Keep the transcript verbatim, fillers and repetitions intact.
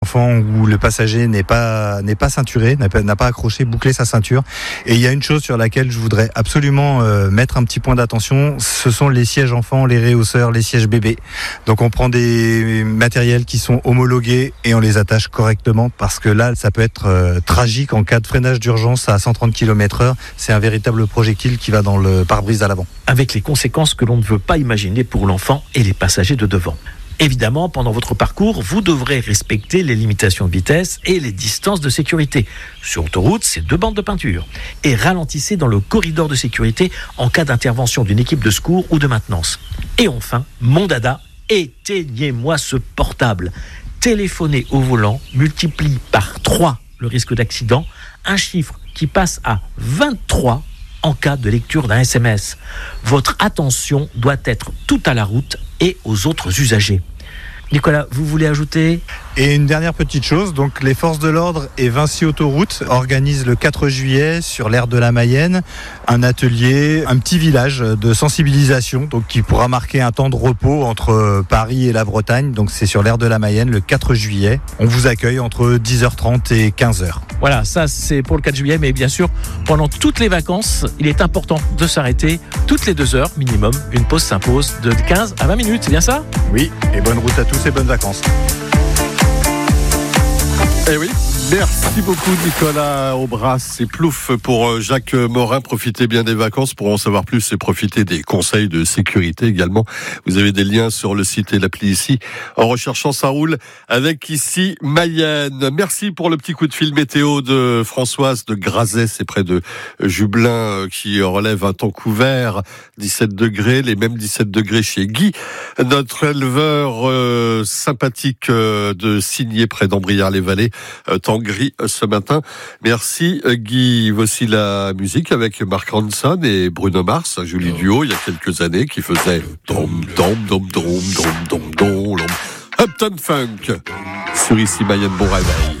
enfants où le passager n'est pas n'est pas ceinturé, n'a pas, n'a pas accroché, bouclé sa ceinture. Et il y a une chose sur laquelle je voudrais absolument euh, mettre un petit point d'attention, ce sont les sièges enfants, les réhausseurs, les sièges bébés. Donc on prend des matériels qui sont homologués et on les attache correctement parce que là, ça peut être euh, tragique en cas de freinage d'urgence à cent trente kilomètres heure. C'est un véritable projectile qui va dans le pare-brise à l'avant. Avec les conséquences que l'on ne veut pas imaginer pour l'enfant et les passagers de devant. Évidemment, pendant votre parcours, vous devrez respecter les limitations de vitesse et les distances de sécurité. Sur autoroute, c'est deux bandes de peinture. Et ralentissez dans le corridor de sécurité en cas d'intervention d'une équipe de secours ou de maintenance. Et enfin, mon dada, éteignez-moi ce portable. Téléphoner au volant multiplie par trois le risque d'accident, un chiffre qui passe à vingt-trois en cas de lecture d'un S M S. Votre attention doit être toute à la route et aux autres usagers. Nicolas, vous voulez ajouter ? Et une dernière petite chose, donc les forces de l'ordre et Vinci Autoroute organisent le quatre juillet sur l'aire de la Mayenne un atelier, un petit village de sensibilisation, donc qui pourra marquer un temps de repos entre Paris et la Bretagne. Donc c'est sur l'aire de la Mayenne le quatre juillet. On vous accueille entre dix heures trente et quinze heures. Voilà, ça c'est pour le quatre juillet, mais bien sûr, pendant toutes les vacances, il est important de s'arrêter toutes les deux heures minimum. Une pause s'impose de quinze à vingt minutes, c'est bien ça ? Oui, et bonne route à tous et bonnes vacances. Eh oui, merci beaucoup Nicolas Aubras et Plouf pour Jacques Morin. Profitez bien des vacances. Pour en savoir plus et profiter des conseils de sécurité également. Vous avez des liens sur le site et l'appli ici. En recherchant ça roule avec ici Mayenne. Merci pour le petit coup de fil météo de Françoise de Grazet, c'est près de Jublin, qui relève un temps couvert, dix-sept degrés, les mêmes dix-sept degrés chez Guy, notre éleveur euh, sympathique euh, de Signé près d'Ambrières-les-Vallées. Euh, temps gris euh, ce matin. Merci euh, Guy. Voici la musique avec Mark Ronson et Bruno Mars, un joli duo il y a quelques années qui faisait dom dom dom dom dom dom dom Uptown Funk sur ici Mayenne. Bon réveil.